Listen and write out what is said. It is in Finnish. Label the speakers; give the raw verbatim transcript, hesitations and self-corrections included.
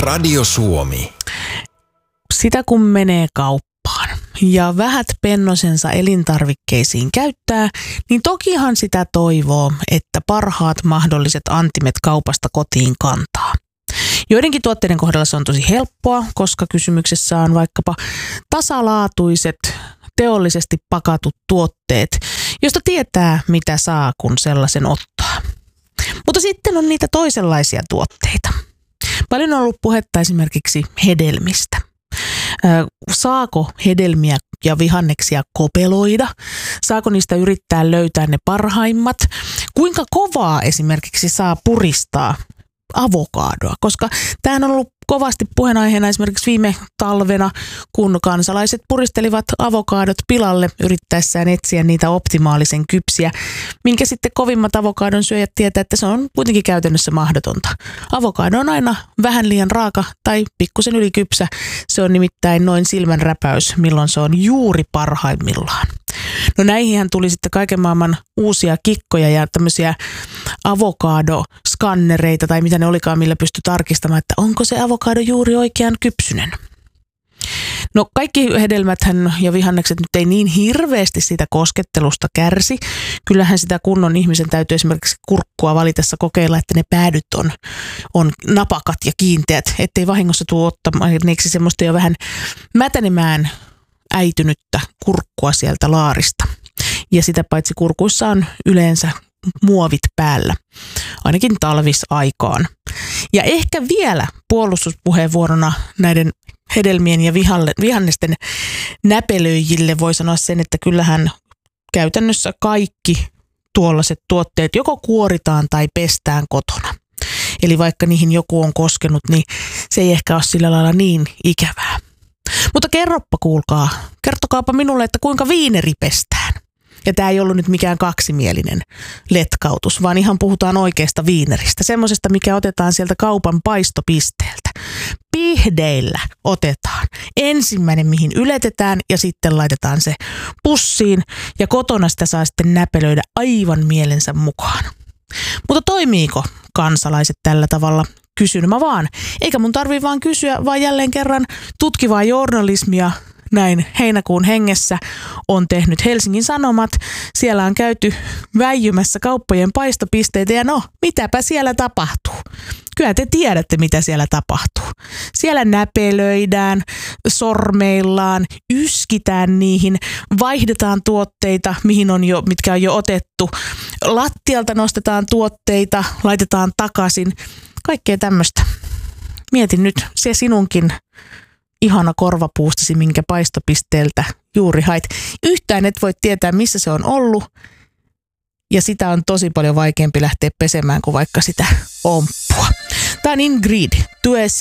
Speaker 1: Radio Suomi.
Speaker 2: Sitä kun menee kauppaan ja vähät pennosensa elintarvikkeisiin käyttää, niin tokihan sitä toivoo, että parhaat mahdolliset antimet kaupasta kotiin kantaa. Joidenkin tuotteiden kohdalla se on tosi helppoa, koska kysymyksessä on vaikkapa tasalaatuiset, teollisesti pakatut tuotteet, josta tietää, mitä saa, kun sellaisen ottaa. Mutta sitten on niitä toisenlaisia tuotteita. Paljon on ollut puhetta esimerkiksi hedelmistä. Saako hedelmiä ja vihanneksia kopeloida? Saako niistä yrittää löytää ne parhaimmat? Kuinka kovaa esimerkiksi saa puristaa avokadoa? Koska tämähän on ollut kovasti puheenaiheena esimerkiksi viime talvena, kun kansalaiset puristelivat avokadot pilalle yrittäessään etsiä niitä optimaalisen kypsiä, minkä sitten kovimmat avokadon syöjät tietää, että se on kuitenkin käytännössä mahdotonta. Avokado on aina vähän liian raaka tai pikkusen ylikypsä. Se on nimittäin noin silmänräpäys, milloin se on juuri parhaimmillaan. No näihinhän tuli sitten kaiken maailman uusia kikkoja ja tämmöisiä avokadoskannereita tai mitä ne olikaan, millä pystyi tarkistamaan, että onko se avokado juuri oikean kypsynen. No kaikki hedelmäthän ja vihannekset nyt ei niin hirveästi siitä koskettelusta kärsi. Kyllähän sitä kunnon ihmisen täytyy esimerkiksi kurkkua valitessa kokeilla, että ne päädyt on, on napakat ja kiinteät, ettei vahingossa tule ottamaneeksi semmoista jo vähän mätänemään äitynyttä kurkkua sieltä laarista. Ja sitä paitsi kurkuissa on yleensä muovit päällä, ainakin talvisaikaan. Ja ehkä vielä puolustuspuheenvuorona näiden hedelmien ja vihannesten näpelöijille voi sanoa sen, että kyllähän käytännössä kaikki tuollaiset tuotteet joko kuoritaan tai pestään kotona. Eli vaikka niihin joku on koskenut, niin se ei ehkä ole sillä lailla niin ikävää. Mutta kerroppa kuulkaa, kertokaapa minulle, että kuinka viineri pestään. Ja tämä ei ollut nyt mikään kaksimielinen letkautus, vaan ihan puhutaan oikeasta viineristä. Semmoisesta, mikä otetaan sieltä kaupan paistopisteeltä. Pihdeillä otetaan. Ensimmäinen, mihin yletetään ja sitten laitetaan se pussiin. Ja kotona sitä saa sitten näpelöidä aivan mielensä mukaan. Mutta toimiiko kansalaiset tällä tavalla? Kysyn mä vaan. Eikä mun tarvii vaan kysyä, vaan jälleen kerran tutkivaa journalismia näin heinäkuun hengessä on tehnyt Helsingin Sanomat. Siellä on käyty väijymässä kauppojen paistopisteitä ja no, mitäpä siellä tapahtuu? Kyllä te tiedätte, mitä siellä tapahtuu. Siellä näpelöidään, sormeillaan, yskitään niihin, vaihdetaan tuotteita, mihin on jo, mitkä on jo otettu. Lattialta nostetaan tuotteita, laitetaan takaisin. Kaikkea tämmöistä. Mietin nyt, se sinunkin ihana korvapuustasi, minkä paistopisteeltä juuri hait. Yhtään et voi tietää, missä se on ollut. Ja sitä on tosi paljon vaikeampi lähteä pesemään kuin vaikka sitä omppua. Tämä on Ingrid. Tu es